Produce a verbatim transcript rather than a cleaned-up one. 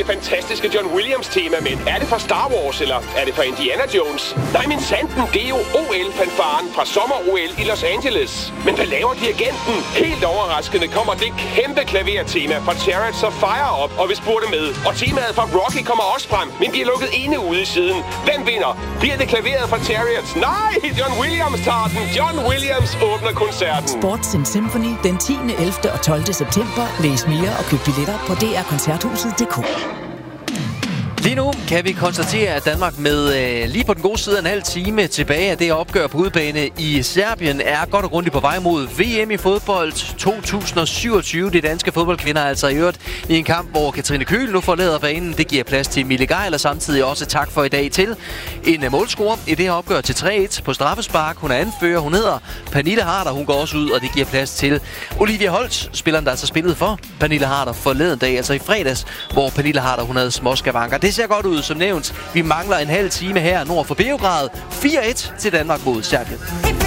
fantastiske John Williams-tema, men er det fra Star Wars, eller er det fra Indiana Jones? Nej, men sanden, det er jo O L-fanfaren fra sommer-O L i Los Angeles. Men hvad laver dirigenten? Helt overraskende kommer det kæmpe klavertema fra Chariots of Fire op, og vi spurgte med. Og temaet fra Rocky kommer også frem, men bliver lukket inde ude i siden. Hvem vinder? Bliver det klaveret fra Chariots? Nej, John Williams tager den. John Williams åbner koncerten. Sports in Symphony den tiende, ellevte og tolvte september. Læs mere og køb billetter på d r koncerthuset punktum d k. Lige nu kan vi konstatere, at Danmark med øh, lige på den gode side en halv time tilbage af det opgør på udebane i Serbien er godt og grundigt på vej mod V M i fodbold to tusind syvogtyve. De danske fodboldkvinder er altså i øvrigt i en kamp, hvor Katrine Køhl nu forlader banen. Det giver plads til Mille Geil, og samtidig også tak for i dag til en målscorer i det her opgør til tre et på straffespark. Hun er anfører, hun hedder Pernille Harder. Hun går også ud, og det giver plads til Olivia Holt, spilleren der altså spillede for Pernille Harder forleden dag, altså i fredags, hvor Pernille Harder hun havde småskavanker. Det ser godt ud, som nævnt. Vi mangler en halv time her nord for Beograd. fire et til Danmark mod Serbien.